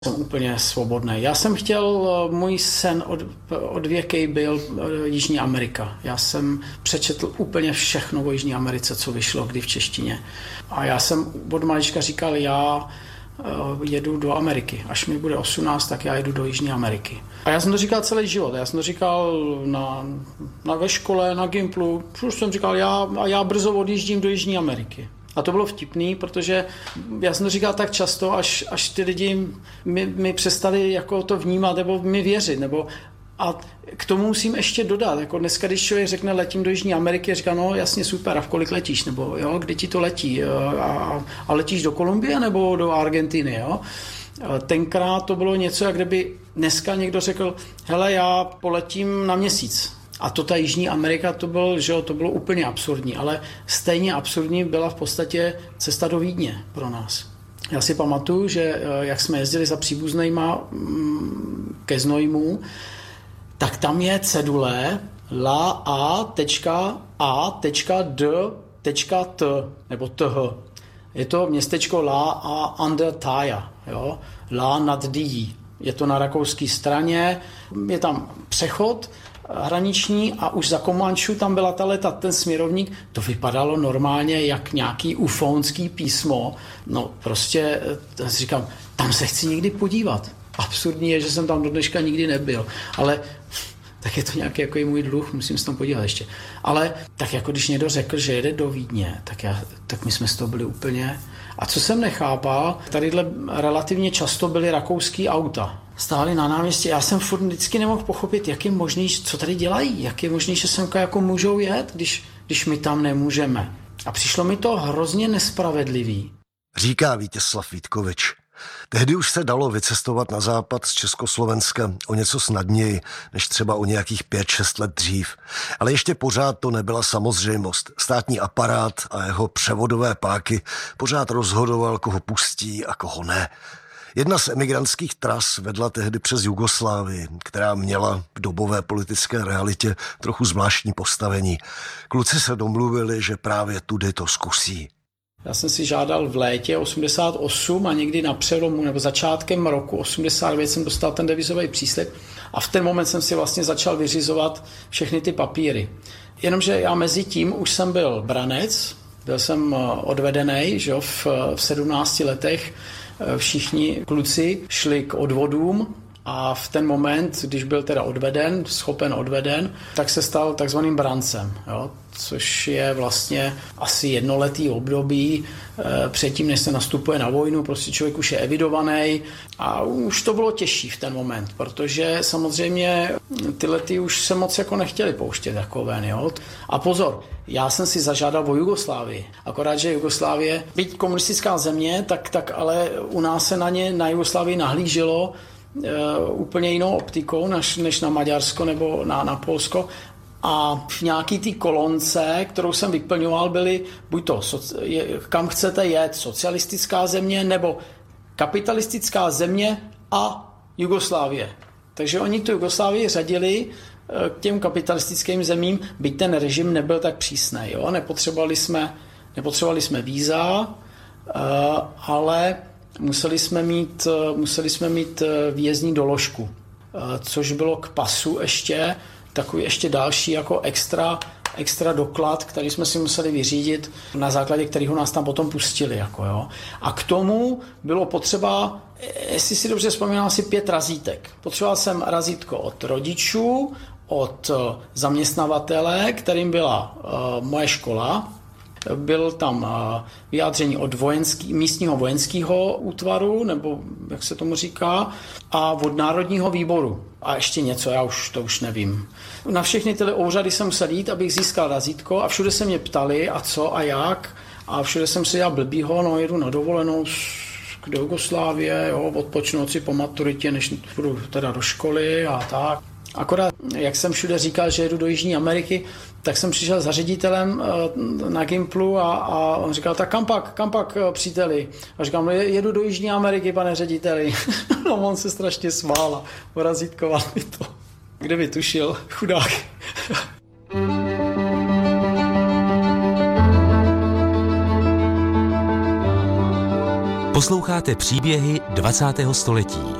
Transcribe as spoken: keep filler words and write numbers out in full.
Jsem úplně svobodný. Já jsem chtěl, můj sen od, od věkej byl Jižní Amerika. Já jsem přečetl úplně všechno o Jižní Americe, co vyšlo kdy v češtině. A já jsem od malička říkal, já jedu do Ameriky. Až mi bude osmnáct, tak já jedu do Jižní Ameriky. A já jsem to říkal celý život. Já jsem to říkal na, na ve škole, na Gimplu. Už jsem říkal, já, já brzo odjíždím do Jižní Ameriky. A to bylo vtipný, protože já jsem to říkal tak často, až, až ty lidi mi, mi přestali jako to vnímat nebo mi věřit. Nebo, a k tomu musím ještě dodat. Jako dneska, když člověk řekne, letím do Jižní Ameriky, říká, no jasně, super, a v kolik letíš? Nebo jo, kdy ti to letí? A, a letíš do Kolumbie nebo do Argentiny? Jo? Tenkrát to bylo něco, jak kdyby dneska někdo řekl, hele, já poletím na měsíc. A to ta Jižní Amerika, to bylo, že jo, to bylo úplně absurdní, ale stejně absurdní byla v podstatě cesta do Vídně pro nás. Já si pamatuju, že jak jsme jezdili za příbuznejma ke Znojmu, tak tam je cedule la a tečka a tečka d tečka t nebo th. Je to městečko La a under Thaya, jo? La nad Dí. Je to na rakouské straně, je tam přechod hraniční a už za Komančů tam byla ta leta, ten směrovník, to vypadalo normálně jak nějaký ufonský písmo. No prostě, říkám, tam se chci někdy podívat. Absurdní je, že jsem tam do dneška nikdy nebyl, ale tak je to nějaký jako můj dluh, musím se tam podívat ještě. Ale tak jako když někdo řekl, že jede do Vídně, tak, já, tak my jsme z toho byli úplně... A co jsem nechápal, tadyhle relativně často byly rakouský auta. Stáli na náměstí. Já jsem furt vždycky nemohl pochopit, jak je možný, co tady dělají, jak je možný, že semka jako můžou jet, když, když my tam nemůžeme. A přišlo mi to hrozně nespravedlivý. Říká Vítězslav Vítkovič. Tehdy už se dalo vycestovat na západ z Československa o něco snadněji, než třeba o nějakých pět šest let dřív. Ale ještě pořád to nebyla samozřejmost. Státní aparát a jeho převodové páky pořád rozhodoval, koho pustí a koho ne. Jedna z emigrantských tras vedla tehdy přes Jugoslávii, která měla v dobové politické realitě trochu zvláštní postavení. Kluci se domluvili, že právě tudy to zkusí. Já jsem si žádal v létě osmdesát osm a někdy na přelomu nebo začátkem roku osmdesát devět jsem dostal ten devizový příslib a v ten moment jsem si vlastně začal vyřizovat všechny ty papíry. Jenomže já mezi tím už jsem byl branec, byl jsem odvedený, že jo, v, v sedmnácti letech všichni kluci šli k odvodům a v ten moment, když byl teda odveden, schopen odveden, tak se stal takzvaným brancem, jo, což je vlastně asi jednoletý období e, předtím, než se nastupuje na vojnu, prostě člověk už je evidovaný a už to bylo těžší v ten moment, protože samozřejmě ty lety už se moc jako nechtěli pouštět jako ven, jo. A pozor, já jsem si zažádal o Jugoslávii, akorát, že Jugoslávie, byť komunistická země, tak, tak ale u nás se na ně, na Jugoslávii nahlíželo Uh, úplně jinou optikou než, než na Maďarsko nebo na, na Polsko. A v nějaký té kolonce, kterou jsem vyplňoval, byly buď to, je, kam chcete jet, socialistická země nebo kapitalistická země a Jugoslávie. Takže oni tu Jugoslávii řadili uh, k těm kapitalistickým zemím, byť ten režim nebyl tak přísný. Jo? Nepotřebovali jsme, nepotřebovali jsme víza, uh, ale Museli jsme mít, museli jsme mít výjezdní doložku, což bylo k pasu ještě takový ještě další jako extra, extra doklad, který jsme si museli vyřídit, na základě kterého nás tam potom pustili. Jako, jo. A k tomu bylo potřeba, jestli si dobře vzpomínám, asi pět razítek. Potřeboval jsem razítko od rodičů, od zaměstnavatele, kterým byla uh, moje škola. Byl tam vyjádření od vojenský, místního vojenského útvaru, nebo jak se tomu říká, a od Národního výboru. A ještě něco, já už to už nevím. Na všechny tyhle úřady jsem musel jít, abych získal razítko a všude se mě ptali, a co a jak. A všude jsem si dělal blbýho, no jedu na dovolenou do Jugoslávie, jo, odpočnout si po maturitě, než půjdu teda do školy a tak. Akorát, jak jsem všude říkal, že jedu do Jižní Ameriky, tak jsem přišel za ředitelem na Gimplu a, a on říkal, tak kam pak, kam pak, příteli? A říkám, no jedu do Jižní Ameriky, pane řediteli. No on se strašně smál a porazítkoval mi to. Kde by tušil, chudák. Posloucháte příběhy dvacátého století.